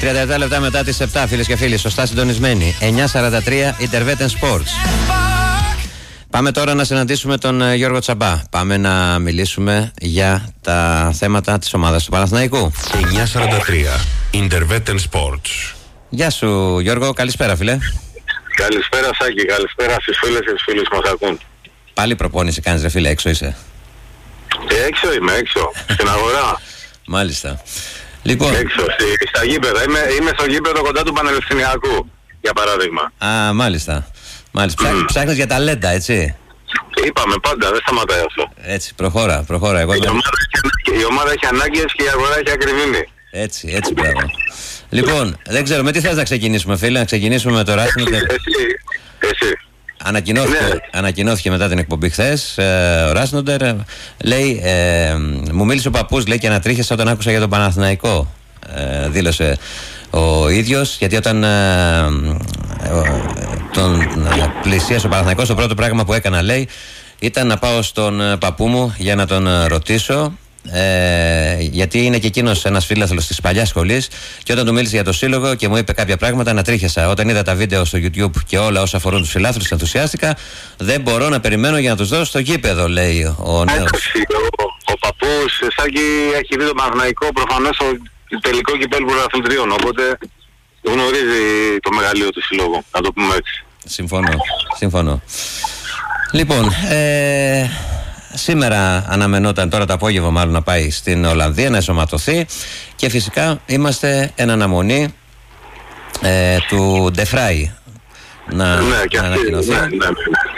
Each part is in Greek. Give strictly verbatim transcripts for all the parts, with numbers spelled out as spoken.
τριάντα επτά λεπτά μετά τις επτά, φίλες και φίλοι. Σωστά συντονισμένοι. εννιά σαράντα τρία Intervetten Sports. Πάμε τώρα να συναντήσουμε τον Γιώργο Τσαμπά. Πάμε να μιλήσουμε για τα θέματα της ομάδας του Παναθηναϊκού. εννιά σαράντα τρία Intervetten Sports. Γεια σου Γιώργο, καλησπέρα φίλε. Καλησπέρα Σάκη, καλησπέρα στις φίλες και στους φίλους που μας ακούν. Πάλι προπόνηση κάνεις ρε φίλε, έξω είσαι? Ε, έξω είμαι, έξω, στην αγορά. Μάλιστα. Λοιπόν. Έξω, στη, στα γήπεδα, είμαι, είμαι στο γήπεδο κοντά του Πανεπιστημιακού, για παράδειγμα. Α, μάλιστα. Μάλιστα. Mm. Ψάχνεις για ταλέντα, έτσι? Είπαμε πάντα, δεν σταματάει αυτό. Έτσι, προχώρα, προχώρα. Εγώ η, δεν... ομάδα έχει, η ομάδα έχει ανάγκες και η αγορά έχει ακριβήνει. Έτσι, έτσι μπράβο. Λοιπόν, δεν ξέρω, με τι θες να ξεκινήσουμε φίλε? Να ξεκινήσουμε με το Ράσινο. Εσύ, εσύ. Ανακοινώθηκε, ναι. ανακοινώθηκε μετά την εκπομπή χθες, ε, ο Ράσνοντερ λέει, ε, μου μίλησε ο παππούς, λέει, και ανατρίχιασα όταν άκουσα για τον Παναθηναϊκό, ε, δήλωσε ο ίδιος, γιατί όταν ε, ε, τον ε, πλησίασε ο Παναθηναϊκός, το πρώτο πράγμα που έκανα, λέει, ήταν να πάω στον παππού μου για να τον ρωτήσω, Ε, γιατί είναι και εκείνος ένας φίλαθλος της παλιάς σχολής, και όταν του μίλησε για το σύλλογο και μου είπε κάποια πράγματα, ανατρίχιασα. Όταν είδα τα βίντεο στο YouTube και όλα όσα αφορούν τους φιλάθλους, ενθουσιάστηκα. Δεν μπορώ να περιμένω για να τους δώσω στο γήπεδο, λέει ο νέος. Ο, ο παππούς Σάκη έχει δει το Παναθηναϊκό προφανώς στο τελικό κυπέλλου πρωταθλητριών, οπότε γνωρίζει το μεγαλείο του συλλόγου, να το πούμε έτσι. Συμφωνώ, συμφωνώ. Λοιπόν, ε, σήμερα αναμενόταν, τώρα το απόγευμα μάλλον, να πάει στην Ολλανδία να ενσωματωθεί, και φυσικά είμαστε εν αναμονή ε, του Ντεφράι να, ναι, και να ανακοινωθεί. Ναι, ναι, ναι.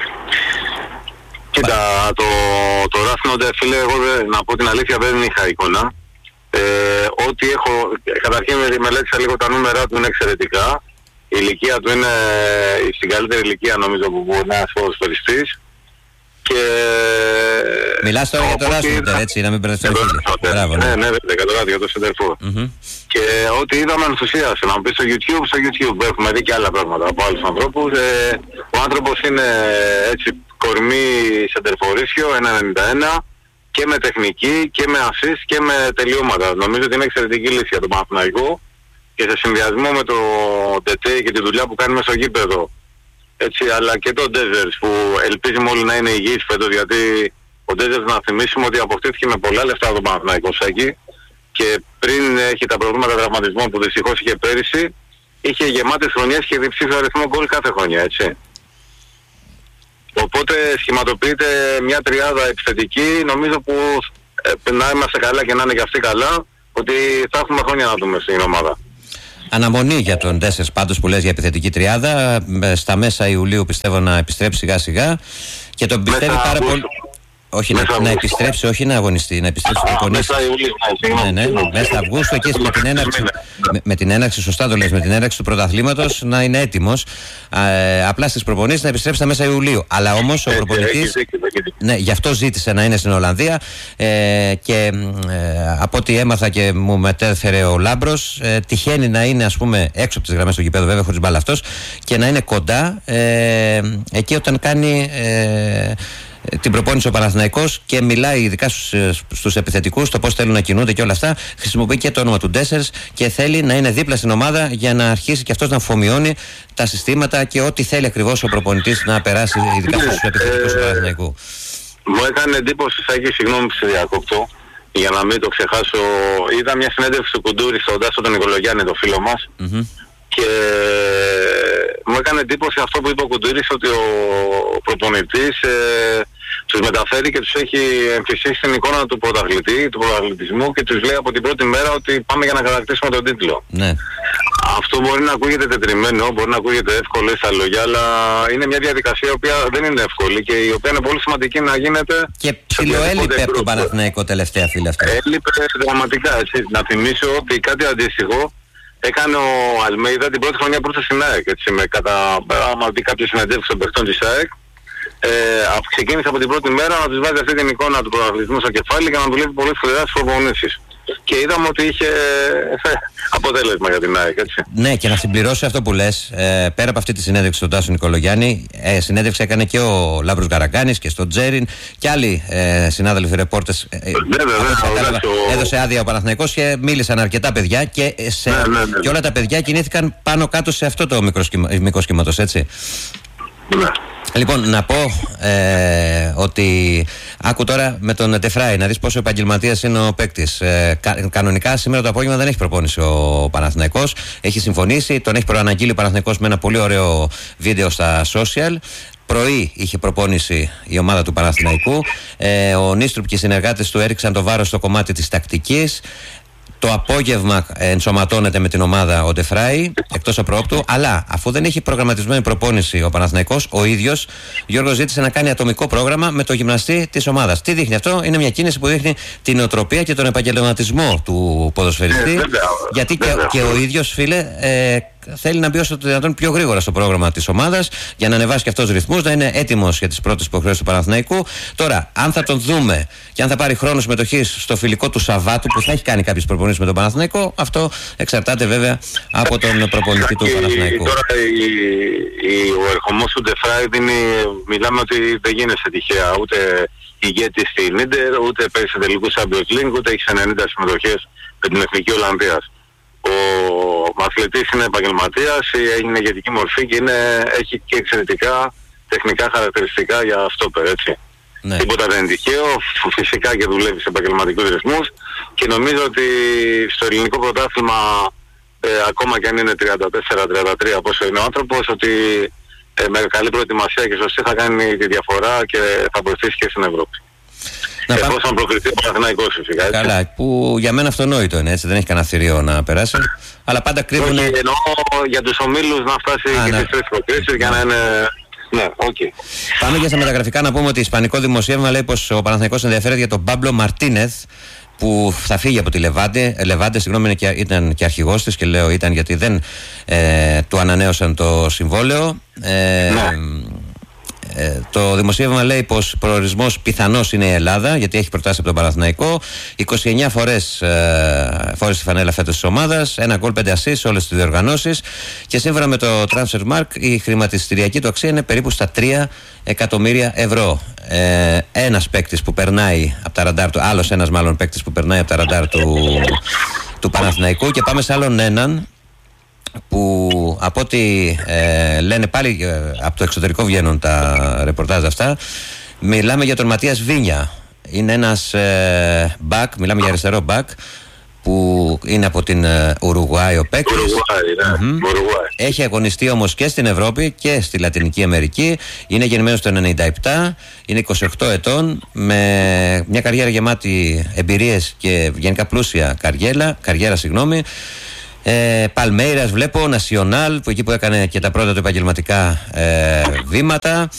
Κοίτα, το, το Ράσνοντερ, φίλε, εγώ δεν, να πω την αλήθεια, δεν είχα εικόνα. Ε, ό,τι έχω, καταρχήν μελέτησα λίγο τα νούμερα του, είναι εξαιρετικά. Η ηλικία του είναι στην καλύτερη ηλικία, νομίζω, που μπορεί να είναι ένας ποδοσφαιριστής. Και... Μιλάς τώρα για το Ράσνοντερ, έτσι, να μην μπερδευτεί. Μπράβο, ναι, ναι, ναι, για το Ράσνοντερ, για το Σεντερφόρ. Και ό,τι είδαμε ενθουσίασε. Να μου πει στο YouTube, στο YouTube έχουμε δει και άλλα πράγματα από άλλους ανθρώπους. Ε, ο άνθρωπος είναι έτσι κορμί σεντερφορίσιο, ένα ενενήντα ένα, και με τεχνική και με assist και με τελειώματα. Νομίζω ότι είναι εξαιρετική λύση για τον Παναθηναϊκό, και σε συνδυασμό με το Ντετέ και τη δουλειά που κάνει μέσα στο γήπεδο, έτσι, αλλά και τον Ντέζερς, που ελπίζουμε όλοι να είναι υγιείς φέτος, γιατί ο Ντέζερς, να θυμίσουμε ότι αποκτήθηκε με πολλά λεφτά τον Παναθηναϊκό Σάκη, και πριν έχει τα προβλήματα τραυματισμών που δυστυχώς είχε πέρυσι, είχε γεμάτες χρονιές και διψήφιο αριθμό γκολ κάθε χρονιά, έτσι. Οπότε σχηματοποιείται μια τριάδα επιθετική, νομίζω που ε, να είμαστε καλά και να είναι και αυτοί καλά, ότι θα έχουμε χρόνια να δούμε στην ομάδα. Αναμονή για τον Ντέσσερς πάντως που λες για επιθετική τριάδα. Στα μέσα Ιουλίου πιστεύω να επιστρέψει σιγά σιγά, και τον πιστεύει μέσα πάρα πολύ. Όχι, να, να επιστρέψει, όχι να αγωνιστεί, να επιστρέψει στην προπονήσεις. Ναι, ναι, μέσα στα Αυγούστου, εκεί με την έναρξη, με, με την έναρξη, σωστά το λες, με την έναρξη του πρωταθλήματος να είναι έτοιμος. Ε, απλά στις προπονήσεις να επιστρέψει στα μέσα Ιουλίου. Αλλά όμως ο προπονητής, ναι, γι' αυτό ζήτησε να είναι στην Ολλανδία, ε, και ε, από ό,τι έμαθα και μου μετέφερε ο Λάμπρος, ε, τυχαίνει να είναι, ας πούμε, έξω από τις γραμμές του γηπέδου, βέβαια χωρίς μπάλα αυτός, και να είναι κοντά ε, εκεί όταν κάνει ε, την προπόνηση ο Παναθηναϊκός, και μιλάει ειδικά στους, στους επιθετικούς, το πώς θέλουν να κινούνται και όλα αυτά. Χρησιμοποιεί και το όνομα του Ντέσσερς και θέλει να είναι δίπλα στην ομάδα για να αρχίσει και αυτός να αφομοιώνει τα συστήματα και ό,τι θέλει ακριβώς ο προπονητής να περάσει, ειδικά στους επιθετικούς του Παναθηναϊκού. Μου έκανε εντύπωση, Σάκη, συγγνώμη που σε διακόπτω, για να μην το ξεχάσω. Είδα μια συνέντευξη του Κουντούρη στον Τάσο τον Νικολογιάννη, το φίλο μας, mm-hmm. και μου έκανε εντύπωση αυτό που είπε ο Κουντούρης, ότι ο προπονητής ε, τους μεταφέρει και τους έχει εμφυσίσει την εικόνα του πρωταθλητή, του πρωταθλητισμού, και τους λέει από την πρώτη μέρα ότι πάμε για να κατακτήσουμε τον τίτλο. Ναι. Αυτό μπορεί να ακούγεται τετριμένο, μπορεί να ακούγεται εύκολο στα λόγια, αλλά είναι μια διαδικασία η οποία δεν είναι εύκολη και η οποία είναι πολύ σημαντική να γίνεται. Και ψιλοέλειπε από τον Παναθηναϊκό τελευταία, φίλε, αυτό. Έλειπε δραματικά, έτσι. Να θυμίσω ότι κάτι αντίστοιχο έκανε ο Αλμέιδα την πρώτη χρονιά που ήρθε στην ΑΕΚ, έτσι, με κατά άμα δει κάποιες συνεντεύξεις των παιχτών της ΑΕΚ. Ε, ξεκίνησε από την πρώτη μέρα να τους βάζει αυτή την εικόνα του πρωταθλητισμού στο κεφάλι και να δουλεύει πολύ σκληρά στις προπονήσεις. και είδαμε ότι είχε αποτέλεσμα για την ΑΕΚ, έτσι. Ναι, και να συμπληρώσει αυτό που λες, ε, πέρα από αυτή τη συνέντευξη στον Τάσο Νικολογιάννη, ε, συνέντευξη έκανε και ο Λάμπρος Γκαρακάνης και στο Τζέριν και άλλοι ε, συνάδελφοι ρεπόρτες. Ε, ναι, βέβαια, ναι, έδωσε άδεια ο Παναθηναϊκός και μίλησαν αρκετά παιδιά και, σε, ναι, ναι, ναι. και όλα τα παιδιά κινήθηκαν πάνω κάτω σε αυτό το μικρό σχήματος, έτσι. Ναι. Λοιπόν, να πω ε, ότι άκου τώρα με τον Τεφράι να δεις πόσο επαγγελματίας είναι ο παίκτης. Ε, κα, κανονικά σήμερα το απόγευμα δεν έχει προπόνηση ο Παναθηναϊκός. Έχει συμφωνήσει, τον έχει προαναγγείλει ο Παναθηναϊκός με ένα πολύ ωραίο βίντεο στα social. Πρωί είχε προπόνηση η ομάδα του Παναθηναϊκού. Ε, ο Νίστρουπ και οι συνεργάτες του έριξαν το βάρος στο κομμάτι της τακτικής. Το απόγευμα ενσωματώνεται με την ομάδα ο Ντεφράι εκτός απρόπτου, αλλά αφού δεν έχει προγραμματισμένη προπόνηση ο Παναθηναϊκός, ο ίδιος Γιώργος ζήτησε να κάνει ατομικό πρόγραμμα με το γυμναστή της ομάδας. Τι δείχνει αυτό? Είναι μια κίνηση που δείχνει την νοοτροπία και τον επαγγελματισμό του ποδοσφαιριστή, γιατί και, και ο ίδιος, φίλε, ε, θέλει να μπει όσο το δυνατόν πιο γρήγορα στο πρόγραμμα της ομάδας για να ανεβάσει και αυτός ρυθμούς, να είναι έτοιμος για τις πρώτες υποχρεώσεις του Παναθηναϊκού. Τώρα, αν θα τον δούμε και αν θα πάρει χρόνο συμμετοχής στο φιλικό του Σαββάτου, που θα έχει κάνει κάποιες προπονήσεις με τον Παναθηναϊκό, αυτό εξαρτάται βέβαια από τον προπονητή του Παναθηναϊκού. Τώρα η, η, ο ερχομός του Ντεφράι δίνει, μιλάμε ότι δεν γίνεσαι τυχαία, ούτε ηγέτης στην Ίντερ, ούτε παίζει σε τελικούς Champions League, ούτε έχει ενενήντα συμμετοχές με την Εθνική Ολλανδίας. Ο αθλητής είναι επαγγελματίας, είναι ηγετική μορφή και είναι, έχει και εξαιρετικά τεχνικά χαρακτηριστικά για στόπερ, έτσι. Ναι. Τίποτα δεν είναι τυχαίο, φυσικά και δουλεύει σε επαγγελματικούς ρυθμούς και νομίζω ότι στο ελληνικό πρωτάθλημα, ε, ακόμα και αν είναι τριάντα τέσσερα τριάντα τρία πόσο είναι ο άνθρωπος, ότι ε, με καλή προετοιμασία και σωστή θα κάνει τη διαφορά και θα βοηθήσει και στην Ευρώπη. Εφόσον προκριθεί ο Παναθηναϊκός, φυσικά. Έτσι. Καλά, που για μένα αυτονόητο είναι, έτσι, δεν έχει κανένα θηρίο να περάσει. Αλλά πάντα κρύβουν. Όχι, εννοώ για τους ομίλους να φτάσει Α, και ναι. τις τρεις προκρίσεις για να είναι. Ναι, οκ. Okay. Πάμε για στα μεταγραφικά να πούμε ότι ισπανικό δημοσίευμα λέει πως ο Παναθηναϊκός ενδιαφέρεται για τον Πάμπλο Μαρτίνεθ, που θα φύγει από τη Λεβάντε. Λεβάντε, συγγνώμη, ήταν και αρχηγός της, και λέω ήταν γιατί δεν ε, του ανανέωσαν το συμβόλαιο. Ε, ναι. Ε, το δημοσίευμα λέει πως προορισμός πιθανός είναι η Ελλάδα, γιατί έχει προτάσει από τον Παναθηναϊκό. είκοσι εννιά φορές ε, φόρεσε τη φανέλα φέτος της ομάδας, ένα γκολ, πέντε ασίστ σε όλες τις διοργανώσεις, και σύμφωνα με το Transfermarkt η χρηματιστηριακή του αξία είναι περίπου στα τρία εκατομμύρια ευρώ. Ε, ένας παίκτης που περνάει από τα ραντάρ του, άλλος ένας μάλλον παίκτης που περνάει από τα ραντάρ του, του Παναθηναϊκού. Και πάμε σε άλλον έναν που από ό,τι ε, λένε πάλι ε, από το εξωτερικό βγαίνουν τα ρεπορτάζ αυτά. Μιλάμε για τον Ματίας Βίνια. Είναι ένας ε, back, μιλάμε για αριστερό back, που είναι από την Ουρουγουάη ο παίκτης. Ουρουγουάη, ναι. Mm-hmm. Έχει αγωνιστεί όμως και στην Ευρώπη και στη Λατινική Αμερική. Είναι γεννημένος το ενενήντα επτά, είναι είκοσι οκτώ ετών, με μια καριέρα γεμάτη εμπειρίες και γενικά πλούσια καριέρα, καριέρα συγγνώμη. Ε, Παλμέιρας βλέπω, Νασιονάλ, που εκεί που έκανε και τα πρώτα του επαγγελματικά ε, βήματα.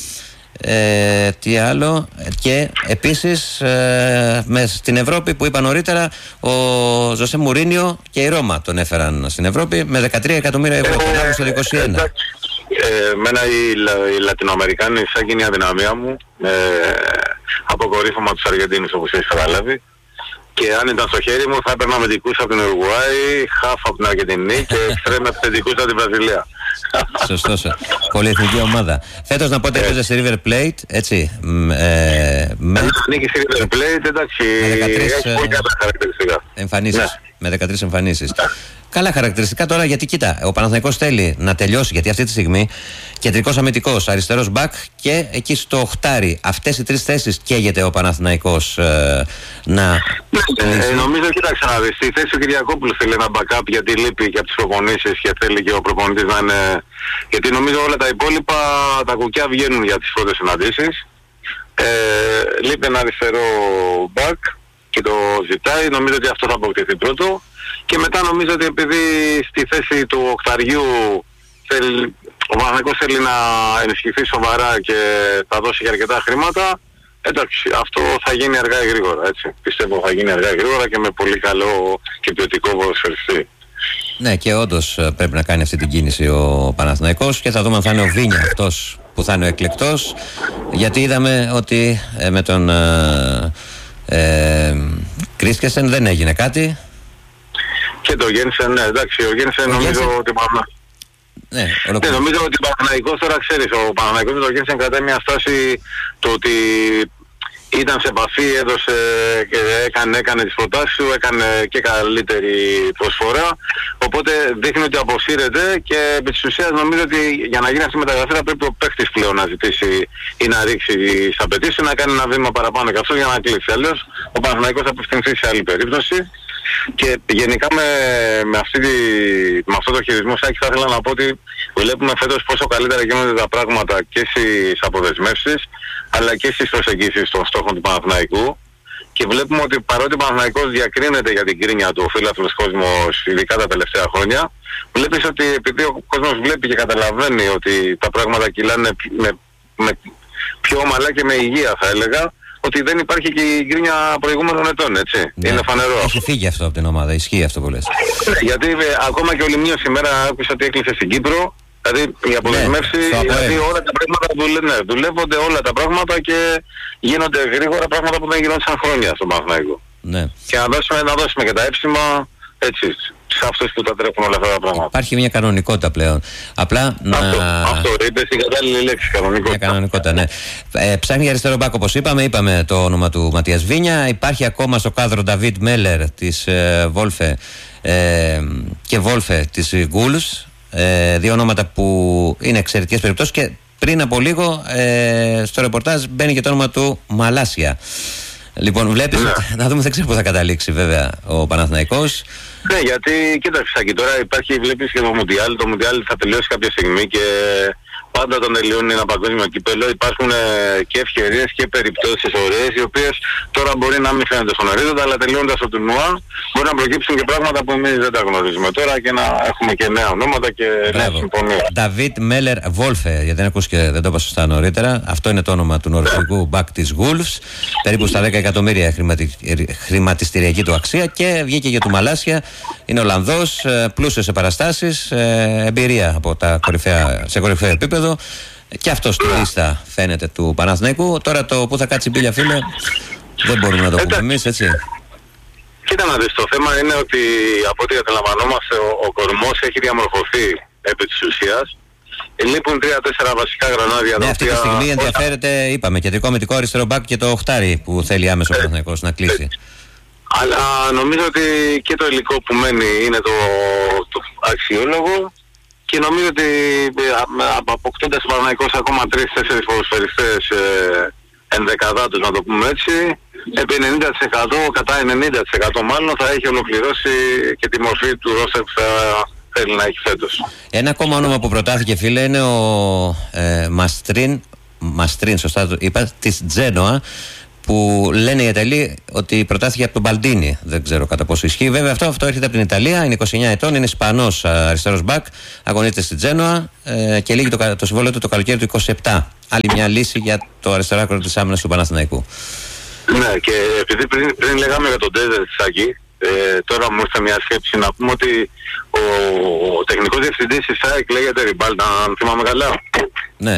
Ε, τι άλλο? Και επίσης ε, με, στην Ευρώπη που είπα νωρίτερα, ο Ζωσέ Μουρίνιο και η Ρώμα τον έφεραν στην Ευρώπη με δεκατρία εκατομμύρια ευρώ τον Αύγουστο του είκοσι ένα. Ε, εμένα οι, οι Λατινοαμερικάνοι σαν και είναι η αδυναμία μου, ε, αποκορύφωμα τους Αργεντίνους, όπως έχεις καταλάβει. Και αν ήταν στο χέρι μου θα έπαιρνα αμυντικούς από την Ουρουγουάη, χαφ από την Αργεντινή και εξτρέμ επιθετικούς από την Βραζιλία. Σωστός. Πολυεθνική ομάδα. Φέτος να πω ότι έπαιζε στη River Plate, έτσι. Ε, με... Νίκη στη River Plate, εντάξει, έχει πολύ καλά χαρακτηριστικά. Εμφανίσεις, ναι. Με δεκατρείς εμφανίσεις. Ναι. Καλά χαρακτηριστικά τώρα, γιατί κοίτα, ο Παναθηναϊκός θέλει να τελειώσει, γιατί αυτή τη στιγμή κεντρικός αμυντικός, αριστερός μπακ και εκεί στο οχτάρι. Αυτές οι τρεις θέσεις καίγεται ο Παναθηναϊκός ε, να... Ε, ε, νομίζω, κοίταξε να δεις, στη θέση του Κυριακόπουλου θέλει ένα backup, γιατί λείπει και από τις προπονήσεις και θέλει και ο προπονητής να είναι... Γιατί νομίζω όλα τα υπόλοιπα, τα κουκιά βγαίνουν για τις πρώτες συναντήσεις. Ε, λείπει ένα αριστερό back και το ζητάει, νομίζω ότι αυτό θα αποκτηθεί πρώτο. Και μετά νομίζω ότι επειδή στη θέση του οκταριού θέλει, ο Παναθηναϊκός θέλει να ενισχυθεί σοβαρά και θα δώσει και αρκετά χρήματα, εντάξει, αυτό θα γίνει αργά ή γρήγορα, έτσι. Πιστεύω θα γίνει αργά ή γρήγορα και με πολύ καλό και ποιοτικό ποδοσφαιριστή. Ναι, και όντως πρέπει να κάνει αυτή την κίνηση ο Παναθηναϊκός, και θα δούμε αν θα είναι ο Βίνια αυτός που θα είναι ο εκλεκτός, γιατί είδαμε ότι ε, με τον... Ε, ε, Κρίστιανσεν δεν έγινε κάτι. Και το Γένσεν, ναι, εντάξει, ο Γένσεν νομίζω Γένσεν... ότι... Ναι, ναι, νομίζω ότι ο Παναθηναϊκός τώρα ξέρεις, ο Παναθηναϊκός με το Γένσεν κρατάει μια στάση το ότι ήταν σε επαφή, έδωσε και έκανε, έκανε τις προτάσεις του, έκανε και καλύτερη προσφορά, οπότε δείχνει ότι αποσύρεται και επί της ουσίας νομίζω ότι για να γίνει αυτή η μεταγραφή θα πρέπει ο παίκτης πλέον να ζητήσει ή να ρίξει τις απαιτήσεις, να κάνει ένα βήμα παραπάνω και αυτό για να κλείσει. Αλλιώς ο Παναθηναϊκός θα απευθυνθεί σε άλλη περίπτωση. Και γενικά με, με, αυτή τη, με αυτό το χειρισμό, Σάκη, θα ήθελα να πω ότι βλέπουμε φέτος πόσο καλύτερα γίνονται τα πράγματα και στις αποδεσμεύσεις αλλά και στις προσεγγίσεις των στόχων του Παναθηναϊκού, και βλέπουμε ότι παρότι ο Παναθηναϊκός διακρίνεται για την κρίνια του, ο φίλαθλος κόσμος, ειδικά τα τελευταία χρόνια, βλέπεις ότι επειδή ο κόσμος βλέπει και καταλαβαίνει ότι τα πράγματα κυλάνε με, με πιο ομαλά και με υγεία, θα έλεγα, ότι δεν υπάρχει και η γκρίνια προηγούμενων ετών, έτσι. Ναι, είναι φανερό. Έχει φύγει αυτό από την ομάδα, ισχύει αυτό που λες. Γιατί ε, ακόμα και ο Λιμνίος σήμερα άκουσα ότι έκλεισε στην Κύπρο, δηλαδή η αποδεσμεύση, ναι, δηλαδή όλα τα πράγματα δουλε, ναι, δουλεύονται όλα τα πράγματα και γίνονται γρήγορα πράγματα που δεν γινόντουσαν χρόνια στον Παναθηναϊκό. Ναι. Και να δώσουμε, να δώσουμε και τα έψιμα, έτσι, σε αυτούς που τα τρέχουν όλα αυτά τα πράγματα. Υπάρχει μια κανονικότητα πλέον. Απλά αυτό, να... αυτό είπε στην κατάλληλη λέξη, κανονικότητα. Μια κανονικότητα, ναι. Ε, ψάχνει για αριστερό μπακ, όπως είπαμε, είπαμε το όνομα του Ματίας Βίνια. Υπάρχει ακόμα στο κάδρο Νταβίτ Μέλλερ της ε, Βόλφε ε, και Βόλφε της Γκούλς. Ε, δύο ονόματα που είναι εξαιρετικές περιπτώσεις, και πριν από λίγο ε, στο ρεπορτάζ μπαίνει και το όνομα του Μαλάσια. Λοιπόν, βλέπεις, ναι. Να δούμε, δεν ξέρω πού θα καταλήξει βέβαια ο Παναθηναϊκός. Ναι, γιατί κοίταξε, Σάκη, τώρα υπάρχει, βλέπεις και το Μουντιάλ. Το Μουντιάλ θα τελειώσει κάποια στιγμή και πάντα όταν τελειώνει ένα παγκόσμιο κύπελλο υπάρχουν ε, και ευκαιρίες και περιπτώσεις ωραίες, οι οποίες τώρα μπορεί να μην φαίνονται στον ορίζοντα, αλλά τελειώνοντας το τουρνουά μπορεί να προκύψουν και πράγματα που εμείς δεν τα γνωρίζουμε τώρα και να έχουμε και νέα ονόματα και νέες συμφωνίες. Νταβίτ Μέλλερ Βόλφε, γιατί δεν ακούς και δεν το είπα σωστά νωρίτερα. Αυτό είναι το όνομα του νορβηγικού μπακ της Wolves. Περίπου στα δέκα εκατομμύρια χρηματι... χρηματιστηριακή του αξία, και βγήκε για του Μαλάσια. Είναι Ολλανδός, πλούσιος σε παραστάσεις, εμπειρία από τα κορυφαία, σε κορυφαίο επίπεδο. Και αυτό στη λίστα φαίνεται του Παναθηναϊκού. Τώρα το που θα κάτσει μπίλια, φίλε, δεν μπορούμε να το πούμε εμείς, έτσι. Κοίτα να δεις, το θέμα είναι ότι από ό,τι καταλαμβανόμαστε ο, ο κορμός έχει διαμορφωθεί επί της ουσίας. Λείπουν τρία-τέσσερα βασικά γρανάδια. Ναι, αυτή τη στιγμή ενδιαφέρεται, είπαμε, κεντρικό μυντικό αριστερό μπακ και το οχτάρι που θέλει άμεσο ο Παναθηναϊκός να κλείσει. Αλλά νομίζω ότι και το υλικό που μένει είναι το, το αξιόλογο, και νομίζω ότι αποκτώντας ο Παναθηναϊκός ακόμα τρεις-τέσσερις ποδοσφαιριστές ε, ενδεκαδάτους, να το πούμε έτσι, επί ενενήντα τοις εκατό, κατά ενενήντα τοις εκατό μάλλον θα έχει ολοκληρώσει και τη μορφή του ρόστερ που θα θέλει να έχει φέτος. Ένα ακόμα όνομα που προτάθηκε, φίλε, είναι ο ε, Μαστρίν, Μαστρίν, σωστά το είπα, της Τζένοα, που λένε οι Ιταλοί ότι προτάθηκε από τον Μπαλντίνι. Δεν ξέρω κατά πόσο ισχύει. Βέβαια αυτό, αυτό έρχεται από την Ιταλία, είναι είκοσι εννιά ετών, είναι Ισπανός αριστερός μπακ, αγωνίζεται στην Τζένοα ε, και λύγει το, το συμβόλαιο του το καλοκαίρι του είκοσι επτά. Άλλη μια λύση για το αριστερό άκρο της άμυνας του Παναθηναϊκού. Ναι, και επειδή πριν, πριν λέγαμε για τον Ντέζερ Σάκη, ε, τώρα μου ήρθε μια σκέψη να πούμε ότι ο, ο τεχνικός διευθυντής της ΑΕΚ λέγεται Ριμπάλτα, αν θυμάμαι καλά. Ναι.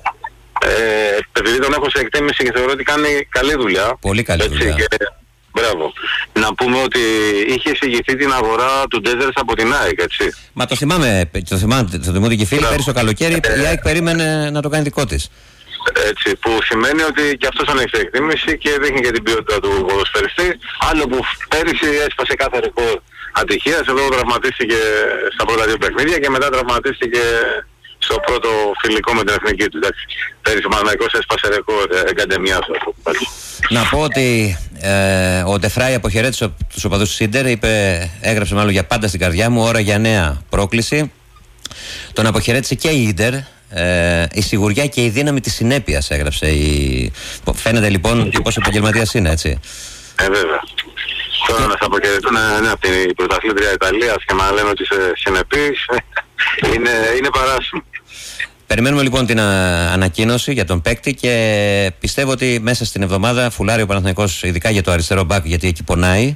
Ε, επειδή τον έχω σε εκτίμηση και θεωρώ ότι κάνει καλή δουλειά. Πολύ καλή έτσι, δουλειά. Και, μπράβο. Να πούμε ότι είχε εισηγηθεί την αγορά του Ντέζερς από την ΑΕΚ, έτσι. Μα το θυμάμαι, το θυμάμαι, το θυμούνται και οι φίλοι, πέρυσι το καλοκαίρι ε, η ΑΕΚ περίμενε να το κάνει δικό της. Έτσι, που σημαίνει ότι και αυτός τον έχει εκτίμηση και δείχνει και την ποιότητα του ποδοσφαιριστή. Άλλο που πέρυσι έσπασε κάθε ρεκόρ ατυχίας, εδώ τραυματίστηκε στα πρώτα δύο παιχνίδια και μετά τραυματίστηκε στο πρώτο φιλικό με την εθνική του. Εντάξει, πέρυσι ο Παναθηναϊκός έσπασε ρεκόρ εγκαντεμιάς. Να πω ότι ε, ο Ντεφράι αποχαιρέτησε τους οπαδούς του Σίντερ, είπε, έγραψε μάλλον για πάντα στην καρδιά μου, ώρα για νέα πρόκληση. Τον αποχαιρέτησε και η Ίντερ. Ε, η σιγουριά και η δύναμη της συνέπειας, έγραψε η... Φαίνεται λοιπόν πόσο επαγγελματίας είναι, έτσι. Ε, βέβαια. Τώρα να σε αποχαιρετούν ναι, από την πρωταθλήτρια Ιταλίας και να λένε ότι είσαι συνεπής είναι, είναι παράσιμο. Περιμένουμε λοιπόν την α, ανακοίνωση για τον παίκτη και πιστεύω ότι μέσα στην εβδομάδα φουλάρει ο Παναθηναϊκός, ειδικά για το αριστερό μπακ, γιατί εκεί πονάει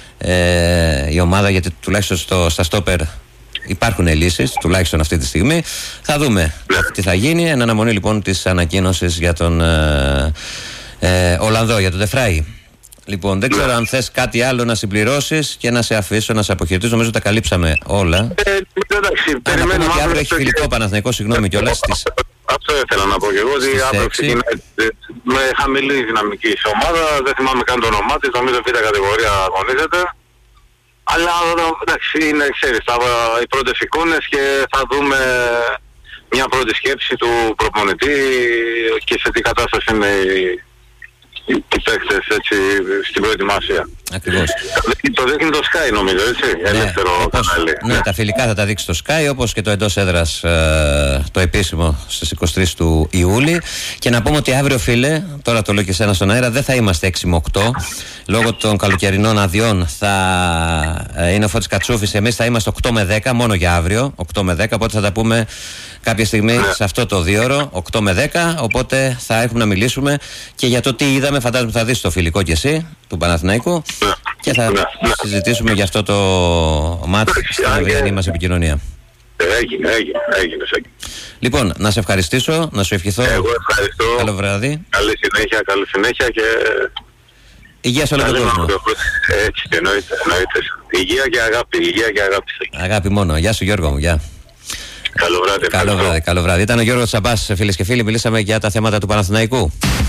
ε, η ομάδα, γιατί τουλάχιστον στο, στα στόπερ υπάρχουν λύσεις, τουλάχιστον αυτή τη στιγμή. Θα δούμε τι θα γίνει. Εν αναμονή λοιπόν της ανακοίνωσης για τον ε, ε, Ολλανδό, για τον Ντεφράι. Λοιπόν, δεν ξέρω αν θες κάτι άλλο να συμπληρώσεις και να σε αφήσω, να σε αποχαιρετήσω. Νομίζω τα καλύψαμε όλα. Ε, εντάξει, περιμένουμε ότι αύριο έχει φιλικό Παναθηναϊκό, συγγνώμη κιόλας. Στις... Αυτό ήθελα να πω και εγώ, ότι αύριο ξεκινάει με χαμηλή δυναμική σε ομάδα. Δεν θυμάμαι καν το όνομά της, νομίζω β' κατηγορία αγωνίζεται. Αλλά εντάξει, είναι, ξέρεις, θα, οι πρώτες εικόνες και θα δούμε μια πρώτη σκέψη του προπονητή και σε τι κατάσταση είναι οι, οι παίκτες έτσι στην προετοιμασία. Ακριβώς. Το δείχνει το Sky νομίζω, έτσι, ναι, ελεύθερο όπως, κανάλι. Ναι, ναι, τα φιλικά θα τα δείξει το Sky, όπως και το εντός έδρας ε, το επίσημο στις είκοσι τρεις του Ιούλη. Και να πούμε ότι αύριο, φίλε, τώρα το λέω και σένα στον αέρα, δεν θα είμαστε έξι με οκτώ. Λόγω των καλοκαιρινών αδειών θα ε, είναι ο Φώτης Κατσούφης. Εμείς θα είμαστε οκτώ με δέκα, μόνο για αύριο, οκτώ με δέκα, οπότε θα τα πούμε κάποια στιγμή ναι. σε αυτό το δίωρο, οκτώ με δέκα. Οπότε θα έχουμε να μιλήσουμε και για το τι είδαμε. Φαντάζομαι θα δεις το φιλικό κι εσύ του Παναθηναϊκού ναι. και θα ναι. συζητήσουμε για αυτό το μάτι στην αυριανή μας επικοινωνία. Έγινε, έγινε, έγινε. Λοιπόν, να σε ευχαριστήσω, να σου ευχηθώ. Εγώ ευχαριστώ. Καλό βράδυ. Καλή συνέχεια, καλή συνέχεια και... Υγεία σε όλο τον κόσμο. Έτσι, εννοείται, εννοείται. Υγεία και αγάπη, υγεία και αγάπη. Αγάπη μόνο. Γεια σου Γιώργο μου, γεια. Καλό βράδυ. Καλό βράδυ, καλό βράδυ. Ήταν ο Γιώργος Τσαμπάς, φίλες και φίλοι. Μιλήσαμε για τα θέματα του Παναθηναϊκού.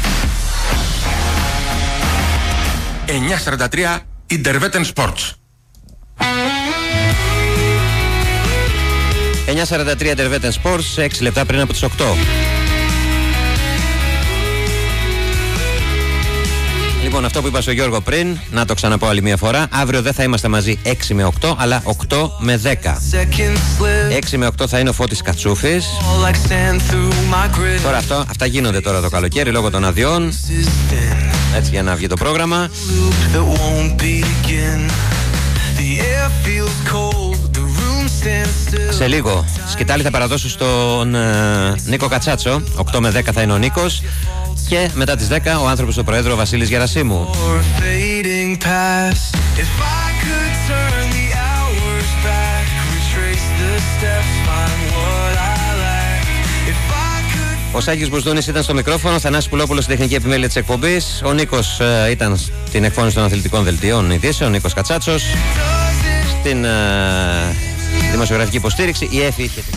εννιά σαράντα τρία Intervetten Sports. εννιά σαράντα τρία Intervetten Sports, έξι λεπτά πριν από τις οκτώ. Λοιπόν, αυτό που είπα στο Γιώργο πριν, να το ξαναπώ άλλη μια φορά. Αύριο δεν θα είμαστε μαζί έξι με οκτώ, αλλά οκτώ με δέκα. έξι με οκτώ θα είναι ο Φώτης Κατσούφης. Τώρα αυτό, αυτά γίνονται τώρα το καλοκαίρι λόγω των αδειών. Έτσι για να βγει το πρόγραμμα. Σε λίγο σκητάλη θα παραδώσω στον ε, Νίκο Κατσάτσο. οκτώ με δέκα θα είναι ο Νίκος. Και μετά τις δέκα ο άνθρωπος του Προέδρου, ο Βασίλης Γερασίμου. Ο Σάκης Μπουσδούνης ήταν στο μικρόφωνο, Θανάσης Πουλόπουλος στην τεχνική επιμέλεια της εκπομπής. Ο Νίκος ε, ήταν στην εκφώνηση των αθλητικών δελτιών ειδήσεων, ο Νίκος Κατσάτσος. Στην ε, δημοσιογραφική υποστήριξη η Εφη είχε...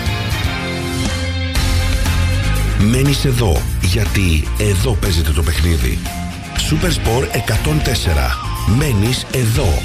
Μένεις εδώ, γιατί εδώ παίζεται το παιχνίδι. Super Sport εκατόν τέσσερα. Μένεις εδώ.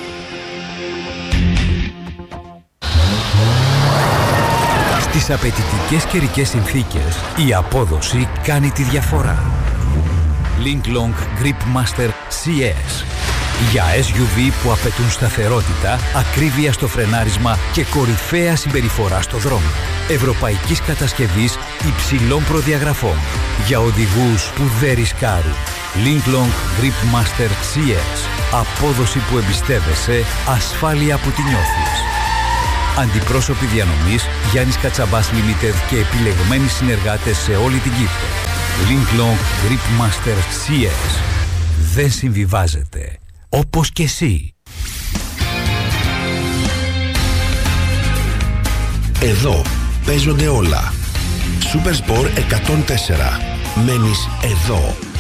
Στις απαιτητικές καιρικές συνθήκες, η απόδοση κάνει τη διαφορά. Linklong Grip Master σι ες. Για ες γιου βι που απαιτούν σταθερότητα, ακρίβεια στο φρενάρισμα και κορυφαία συμπεριφορά στο δρόμο. Ευρωπαϊκής κατασκευής υψηλών προδιαγραφών. Για οδηγούς που δεν ρισκάρουν. Linklong Grip Master σι ες. Απόδοση που εμπιστεύεσαι, ασφάλεια που τη νιώθεις. Αντιπρόσωποι διανομής Γιάννης Κατσαμπάς Limited και επιλεγμένοι συνεργάτες σε όλη την Κύπρο. Linklong Grip Master σι ες. Δεν συμβιβάζεται. Όπως και εσύ. Εδώ παίζονται όλα. Super Sport εκατόν τέσσερα. Μένεις εδώ.